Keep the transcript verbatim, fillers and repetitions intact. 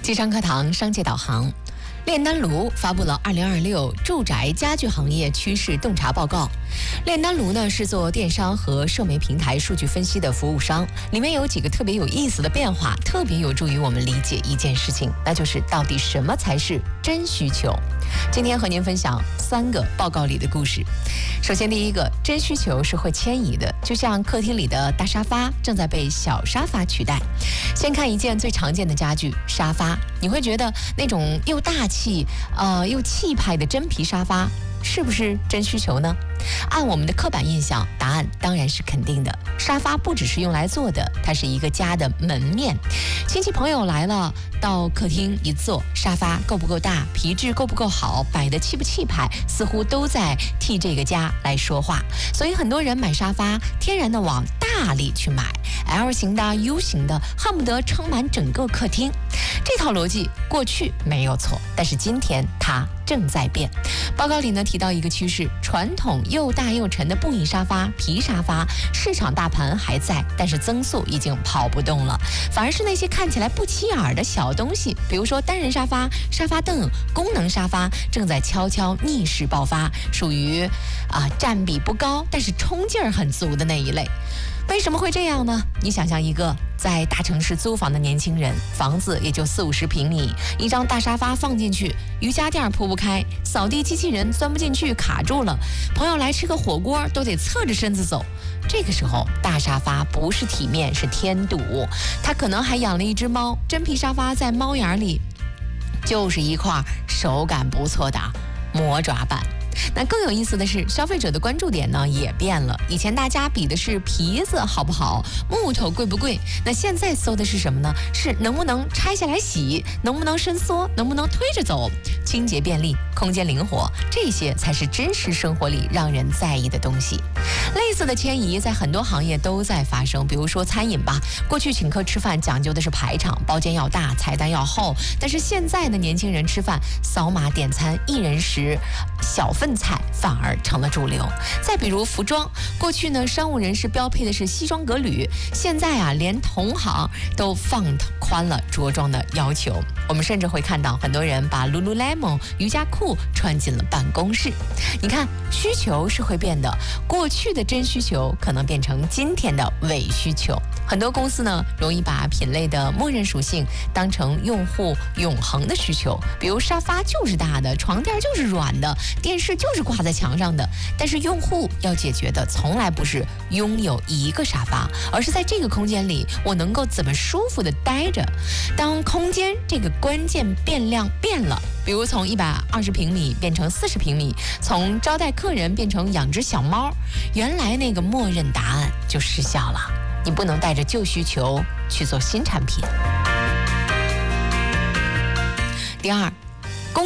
机商课堂商界导航。炼丹炉发布了二零二六住宅家具行业趋势洞察报告。炼丹炉呢是做电商和社媒平台数据分析的服务商，里面有几个特别有意思的变化，特别有助于我们理解一件事情，那就是到底什么才是真需求。今天和您分享三个报告里的故事。首先，第一个，真需求是会迁移的，就像客厅里的大沙发正在被小沙发取代。先看一件最常见的家具——沙发，你会觉得那种又大气、呃又气派的真皮沙发是不是真需求呢？按我们的刻板印象，答案当然是肯定的。沙发不只是用来坐的，它是一个家的门面。亲戚朋友来了，到客厅一坐，沙发够不够大，皮质够不够好，摆得气不气派，似乎都在替这个家来说话。所以很多人买沙发，天然的往大里去买 ，L 型的、U 型的，恨不得撑满整个客厅。这套逻辑过去没有错，但是今天它正在变。报告里呢提到一个趋势，传统又大又沉的布艺沙发、皮沙发，市场大盘还在，但是增速已经跑不动了。反而是那些看起来不起眼的小东西，比如说单人沙发、沙发凳、功能沙发，正在悄悄逆势爆发，属于啊占比不高，但是冲劲儿很足的那一类。为什么会这样呢？你想象一个在大城市租房的年轻人，房子也就四五十平米，一张大沙发放进去，瑜伽垫铺不开，扫地机器人钻不进去，卡住了，朋友来吃个火锅都得侧着身子走。这个时候，大沙发不是体面，是添堵。他可能还养了一只猫，真皮沙发在猫眼里就是一块手感不错的魔爪板。那更有意思的是，消费者的关注点呢也变了。以前大家比的是皮子好不好，木头贵不贵，那现在搜的是什么呢？是能不能拆下来洗，能不能伸缩，能不能推着走，清洁便利，空间灵活，这些才是真实生活里让人在意的东西。类似的迁移在很多行业都在发生，比如说餐饮吧，过去请客吃饭讲究的是排场，包间要大，菜单要厚，但是现在的年轻人吃饭扫码点餐，一人食小份菜反而成了主流。再比如服装，过去呢商务人士标配的是西装革履，现在啊连同行都放宽了着装的要求。我们甚至会看到很多人把 Lululemon 瑜伽裤穿进了办公室。你看，需求是会变的，过去的真需求可能变成今天的伪需求。很多公司呢容易把品类的默认属性当成用户永恒的需求，比如沙发就是大的，床垫就是软的，电视就是挂在墙上的。但是用户要解决的从来不是拥有一个沙发，而是在这个空间里我能够怎么舒服的待着。当空间这个关键变量变了，比如从一百二十平米变成四十平米，从招待客人变成养只小猫，原来那个默认答案就失效了。你不能带着旧需求去做新产品。第二，